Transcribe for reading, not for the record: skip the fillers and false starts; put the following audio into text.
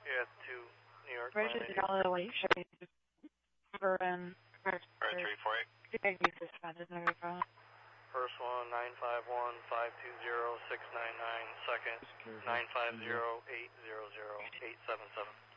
Yeah, 2 New York. Bridges Dollar Lake Shade. Urban. Alright, 348. Big use suspended, no problem. First one, 951-520-699. Second, 950-800-877.